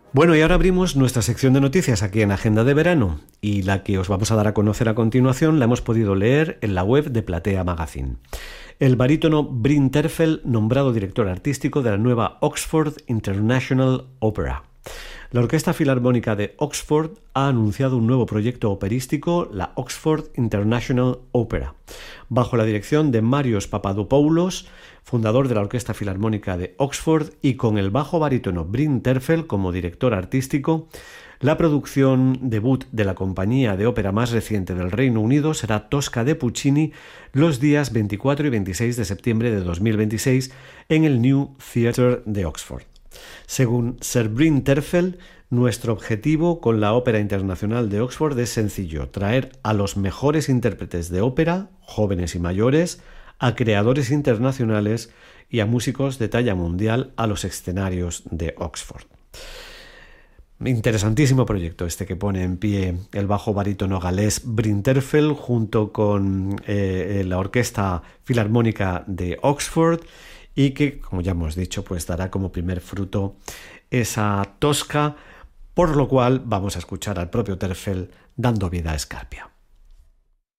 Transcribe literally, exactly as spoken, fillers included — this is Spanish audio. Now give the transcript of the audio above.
Bueno, y ahora abrimos nuestra sección de noticias aquí en Agenda de Verano, y la que os vamos a dar a conocer a continuación la hemos podido leer en la web de Platea Magazine. El barítono Bryn Terfel, nombrado director artístico de la nueva Oxford International Opera. La Orquesta Filarmónica de Oxford ha anunciado un nuevo proyecto operístico, la Oxford International Opera, bajo la dirección de Marios Papadopoulos, fundador de la Orquesta Filarmónica de Oxford, y con el bajo barítono Bryn Terfel como director artístico. La producción debut de la compañía de ópera más reciente del Reino Unido será Tosca de Puccini los días veinticuatro y veintiséis de septiembre de dos mil veintiséis en el New Theatre de Oxford. Según Sir Bryn Terfel, nuestro objetivo con la Ópera Internacional de Oxford es sencillo: traer a los mejores intérpretes de ópera, jóvenes y mayores, a creadores internacionales y a músicos de talla mundial a los escenarios de Oxford. Interesantísimo proyecto este que pone en pie el bajo barítono galés Bryn Terfel junto con eh, la Orquesta Filarmónica de Oxford, y que, como ya hemos dicho, pues dará como primer fruto esa Tosca, por lo cual vamos a escuchar al propio Terfel dando vida a Scarpia.